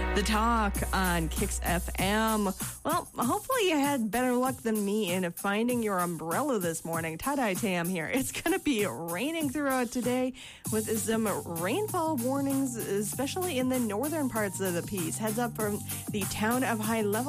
The Talk on Kix FM. Well, hopefully you had better luck than me in finding your umbrella this morning. Tie-dye Tam here. It's going to be raining throughout today with some rainfall warnings, especially in the northern parts of the piece. Heads up from the town of High Level.